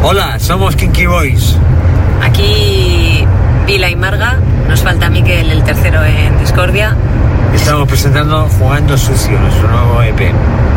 Hola, somos Kinky Boys. Aquí Vila y Marga, nos falta Miquel, el tercero en Discordia. Estamos presentando Jugando Sucio, nuestro nuevo EP.